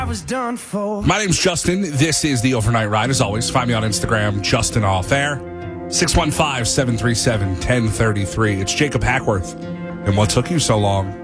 My name's Justin. This is the Overnight Ride. As always, find me on Instagram, Justin Off Air, 615-737-1033. It's Jacob Hackworth. And what took you so long?